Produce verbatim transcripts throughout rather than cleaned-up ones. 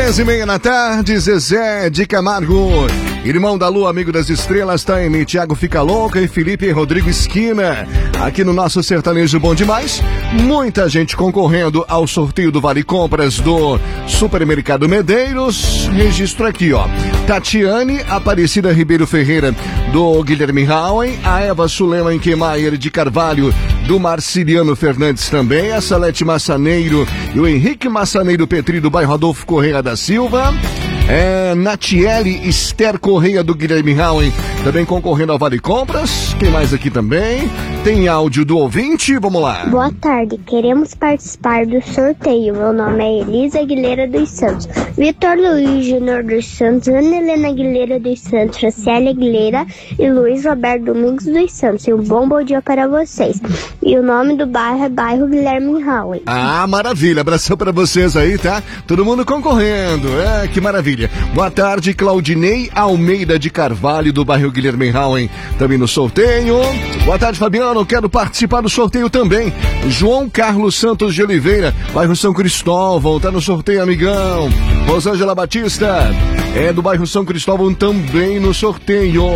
Três e meia da tarde, Zezé de Camargo, Irmão da Lua, amigo das estrelas, Taime, Thiago Fica Louca e Felipe e Rodrigo Esquina. Aqui no nosso sertanejo bom demais, muita gente concorrendo ao sorteio do Vale Compras do Supermercado Medeiros. Registro aqui, ó. Tatiane Aparecida Ribeiro Ferreira, do Guilherme Howen, a Eva Suleiman Queimayer de Carvalho, do Marciliano Fernandes também, a Salete Massaneiro e o Henrique Massaneiro Petri, do bairro Adolfo Correia da Silva. É, Natiele Esther Correia do Guilherme Howen, também concorrendo ao Vale Compras. Quem mais aqui também? Tem áudio do ouvinte, vamos lá. Boa tarde, queremos participar do sorteio. Meu nome é Elisa Aguilera dos Santos, Vitor Luiz Júnior dos Santos, Ana Helena Aguilera dos Santos, Fraciele Aguilera e Luiz Roberto Domingos dos Santos. E um bom bom dia para vocês. E o nome do bairro é bairro Guilherme Howen. Ah, maravilha, abração para vocês aí, tá? Todo mundo concorrendo, é, que maravilha. Boa tarde, Claudinei Almeida de Carvalho, do bairro Guilherme Howen, também no sorteio. Boa tarde, Fabiano, quero participar do sorteio também. João Carlos Santos de Oliveira, bairro São Cristóvão, tá no sorteio, amigão. Rosângela Batista, é do bairro São Cristóvão, também no sorteio.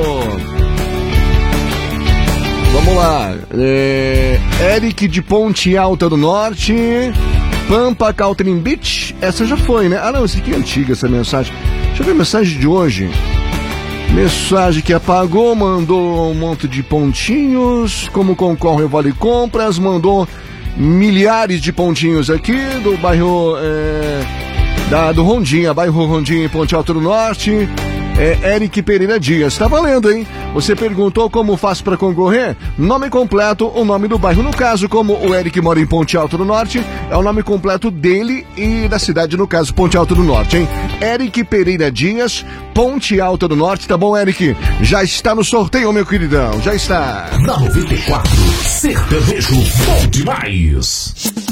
Vamos lá, é... Eric de Ponte Alta do Norte, Pampa Caltrim Beach, essa já foi, né? Ah não, essa aqui é antiga, essa mensagem. Deixa eu ver a mensagem de hoje. Mensagem que apagou, mandou um monte de pontinhos, como concorre o Vale Compras, mandou milhares de pontinhos aqui do bairro é, da, do Rondinha, bairro Rondinha em Ponte Alta do Norte. É Eric Pereira Dias, tá valendo, hein? Você perguntou como faço para concorrer? Nome completo, o nome do bairro. No caso, como o Eric mora em Ponte Alta do Norte, é o nome completo dele e da cidade, no caso, Ponte Alta do Norte, hein? Eric Pereira Dias, Ponte Alta do Norte, tá bom, Eric? Já está no sorteio, meu queridão, já está. Na noventa e quatro, sertanejo bom demais.